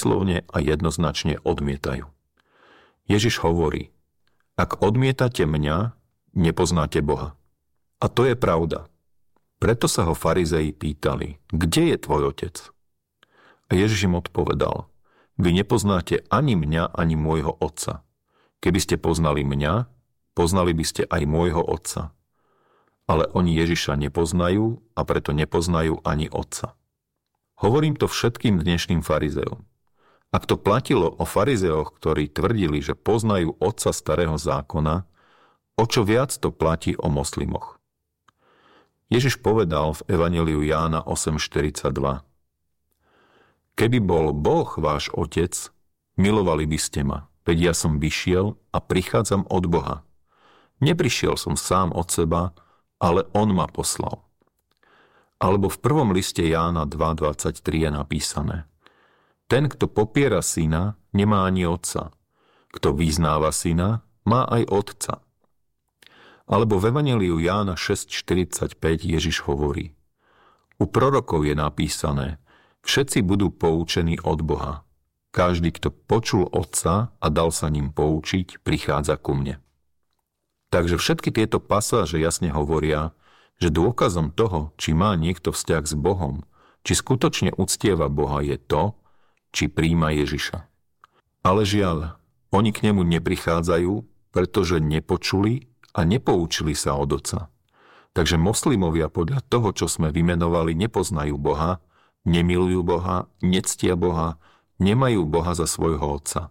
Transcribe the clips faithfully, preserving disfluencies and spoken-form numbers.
výslovne a jednoznačne odmietajú. Ježiš hovorí: ak odmietate mňa, nepoznáte Boha. A to je pravda. Preto sa ho farizei pýtali: kde je tvoj otec? A Ježiš im odpovedal: vy nepoznáte ani mňa, ani môjho otca. Keby ste poznali mňa, poznali by ste aj môjho otca. Ale oni Ježiša nepoznajú a preto nepoznajú ani otca. Hovorím to všetkým dnešným farizeom. Ak to platilo o farizeoch, ktorí tvrdili, že poznajú otca starého zákona, o čo viac to platí o moslimoch. Ježiš povedal v Evanjeliu Jána osem štyridsaťdva: keby bol Boh váš otec, milovali by ste ma, veď ja som vyšiel a prichádzam od Boha. Neprišiel som sám od seba, ale on ma poslal. Alebo v prvom liste Jána dva dvadsaťtri je napísané: ten, kto popiera syna, nemá ani otca. Kto vyznáva syna, má aj otca. Alebo v Evanjeliu Jána šesť štyridsaťpäť Ježiš hovorí: u prorokov je napísané: všetci budú poučení od Boha. Každý, kto počul otca a dal sa ním poučiť, prichádza ku mne. Takže všetky tieto pasáže jasne hovoria, že dôkazom toho, či má niekto vzťah s Bohom, či skutočne uctieva Boha, je to, či príjma Ježiša. Ale žiaľ, oni k nemu neprichádzajú, pretože nepočuli a nepoučili sa od Otca. Takže moslimovia podľa toho, čo sme vymenovali, nepoznajú Boha, nemilujú Boha, nectia Boha, nemajú Boha za svojho Otca.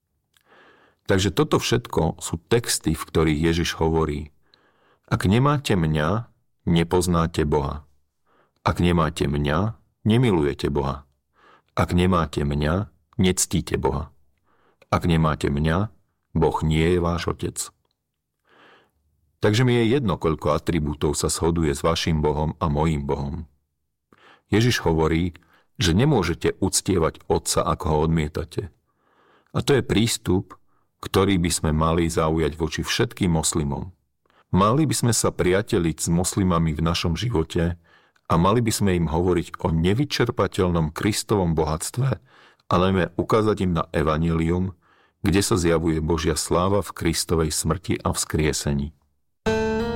Takže toto všetko sú texty, v ktorých Ježiš hovorí: ak nemáte mňa, nepoznáte Boha. Ak nemáte mňa, nemilujete Boha. Ak nemáte mňa, nectíte Boha. Ak nemáte mňa, Boh nie je váš otec. Takže mi je jedno, koľko atribútov sa shoduje s vašim Bohom a mojím Bohom. Ježiš hovorí, že nemôžete uctievať Otca, ako ho odmietate. A to je prístup, ktorý by sme mali zaujať voči všetkým moslimom. Mali by sme sa priateliť s moslimami v našom živote a mali by sme im hovoriť o nevyčerpateľnom Kristovom bohatstve a najmä ukázať im na evanjelium, kde sa zjavuje Božia sláva v Kristovej smrti a vzkriesení.